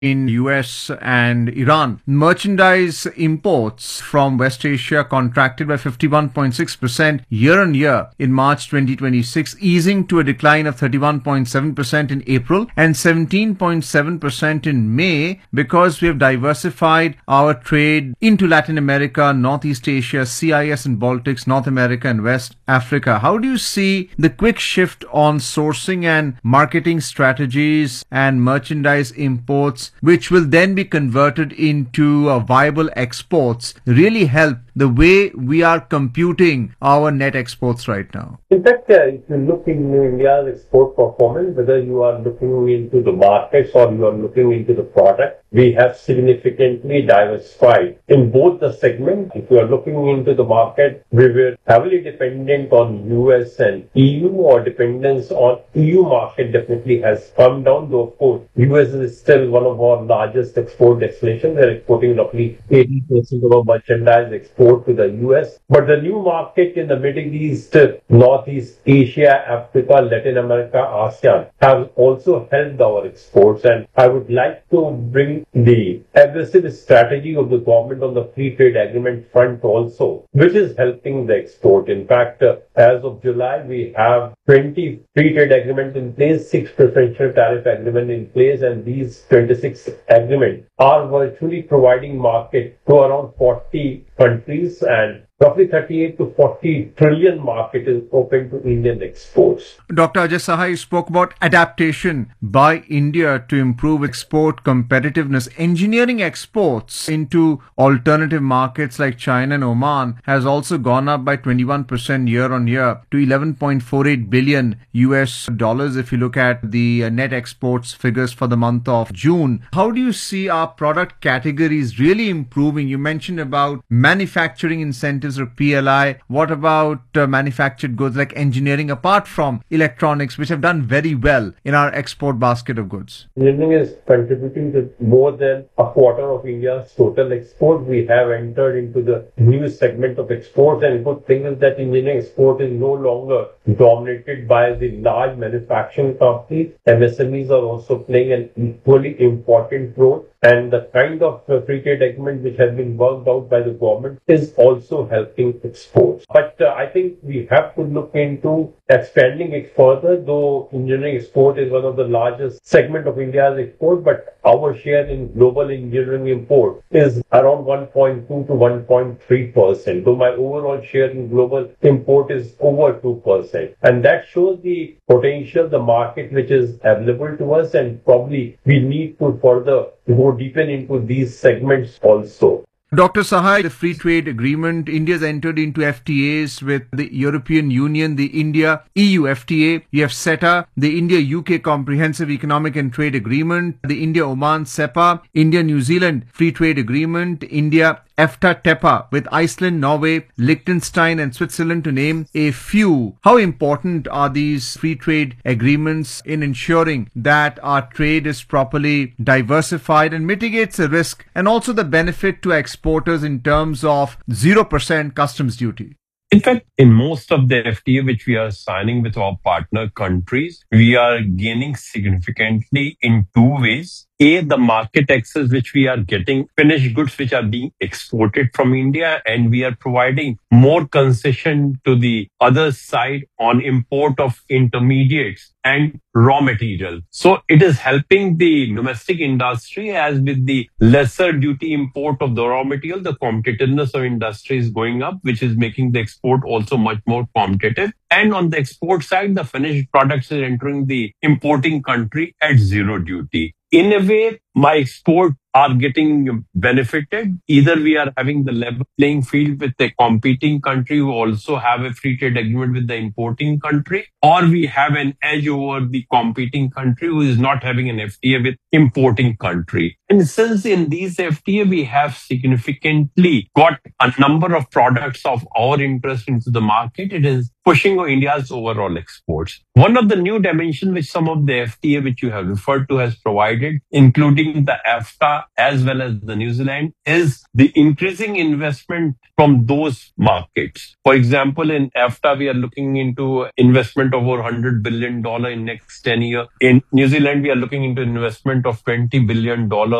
in US and Iran. Merchandise imports from West Asia contracted by 51.6% year on year in March 2026, easing to a decline of 31.7% in April and 17.7% in May, because we have diversified our trade into Latin America, Northeast Asia, CIS and Baltics, North America and West Africa. How do you see the quick shift on sourcing and marketing strategies and merchandise imports, which will then be converted into viable exports, really help the way we are computing our net exports right now? In fact, if you look in India's export performance, whether you are looking into the markets or you are looking into the product, we have significantly diversified in both the segments. If you are looking into the market, we were heavily dependent on US and EU, or dependence on EU market definitely has come down, though of course US is still one of our largest export destinations. They're exporting roughly 80% of our merchandise export to the US. But the new market in the Middle East, Northeast Asia, Africa, Latin America, ASEAN have also helped our exports. And I would like to bring the aggressive strategy of the government on the free trade agreement front also, which is helping the export. In fact, as of July, we have 20 free trade agreements in place, 6 preferential tariff agreements in place, and these 26 agreements are virtually providing market to around 40 countries, and roughly 38 to 40 trillion market is open to Indian exports. Dr. Ajay Saha spoke about adaptation by India to improve export competitiveness. Engineering exports into alternative markets like China and Oman has also gone up by 21% year on year to 11.48 billion US dollars if you look at the net exports figures for the month of June. How do you see our product categories really improving? You mentioned about manufacturing incentives or PLI. What about manufactured goods like engineering, apart from electronics, which have done very well in our export basket of goods? Engineering is contributing to more than a quarter of India's total export. We have entered into the new segment of exports, and good thing is that engineering export is no longer dominated by the large manufacturing companies. MSMEs are also playing an equally important role, and the kind of free trade agreement which has been worked out by the government is also helping exports. But I think we have to look into expanding it further, though engineering export is one of the largest segment of India's export, but our share in global engineering import is around 1.2 to 1.3%, though my overall share in global import is over 2%. And that shows the potential, the market which is available to us, and probably we need to further go deeper into these segments also. Dr. Sahai, the free trade agreement, India's entered into FTAs with the European Union, the India-EU FTA. You have CETA, the India-UK Comprehensive Economic and Trade Agreement, the India-Oman CEPA, India-New Zealand Free Trade Agreement, India EFTA-TEPA with Iceland, Norway, Liechtenstein and Switzerland, to name a few. How important are these free trade agreements in ensuring that our trade is properly diversified and mitigates the risk and also the benefit to exporters in terms of 0% customs duty? In fact, in most of the FTA which we are signing with our partner countries, we are gaining significantly in two ways. A, the market access which we are getting, finished goods which are being exported from India, and we are providing more concession to the other side on import of intermediates and raw material. So it is helping the domestic industry, as with the lesser duty import of the raw material, the competitiveness of industry is going up, which is making the export also much more competitive. And on the export side, the finished products is entering the importing country at zero duty. In a way, my export are getting benefited. Either we are having the level playing field with the competing country who also have a free trade agreement with the importing country, or we have an edge over the competing country who is not having an FTA with importing country. And since in these FTA, we have significantly got a number of products of our interest into the market, it is pushing India's overall exports. One of the new dimensions which some of the FTA which you have referred to has provided, including the EFTA as well as the New Zealand, is the increasing investment from those markets. For example, in EFTA, we are looking into investment of over $100 billion in next 10 years. In New Zealand, we are looking into investment of $20 billion